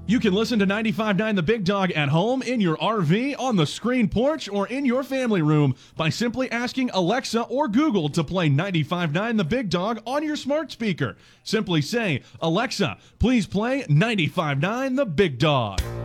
You can listen to 95.9 The Big Dog at home, in your RV, on the screen porch, or in your family room by simply asking Alexa or Google to play 95.9 The Big Dog on your smart speaker. Simply say, Alexa, please play 95.9 The Big Dog.